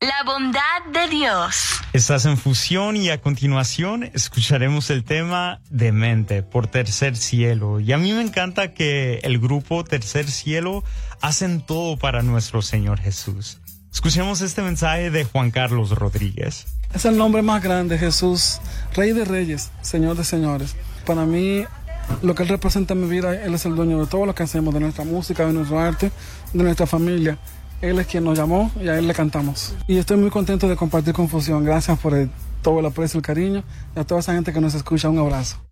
La bondad de Dios. Estás en Fusión y a continuación escucharemos el tema Demente por Tercer Cielo. Y a mí me encanta que el grupo Tercer Cielo hacen todo para nuestro Señor Jesús. Escuchemos este mensaje de Juan Carlos Rodríguez. Es el nombre más grande, Jesús, Rey de Reyes, Señor de Señores. Para mí, lo que Él representa en mi vida, Él es el dueño de todo lo que hacemos, de nuestra música, de nuestro arte, de nuestra familia. Él es quien nos llamó y a Él le cantamos. Y estoy muy contento de compartir con Fusión. Gracias por todo el aprecio y el cariño. Y a toda esa gente que nos escucha, un abrazo.